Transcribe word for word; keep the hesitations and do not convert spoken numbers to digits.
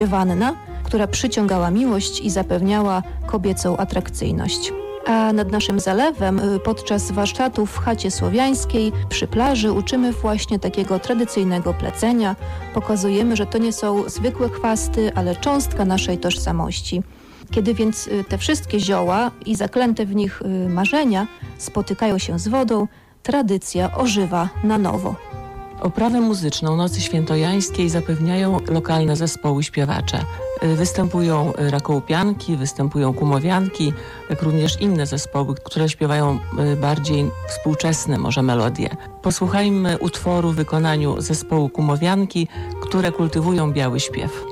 wanna, która przyciągała miłość i zapewniała kobiecą atrakcyjność. A nad naszym zalewem podczas warsztatów w chacie słowiańskiej przy plaży uczymy właśnie takiego tradycyjnego plecenia. Pokazujemy, że to nie są zwykłe chwasty, ale cząstka naszej tożsamości. Kiedy więc te wszystkie zioła i zaklęte w nich marzenia spotykają się z wodą, tradycja ożywa na nowo. Oprawę muzyczną Nocy Świętojańskiej zapewniają lokalne zespoły śpiewacze. Występują rakołupianki, występują kumowianki, jak również inne zespoły, które śpiewają bardziej współczesne może melodie. Posłuchajmy utworu w wykonaniu zespołu kumowianki, które kultywują biały śpiew.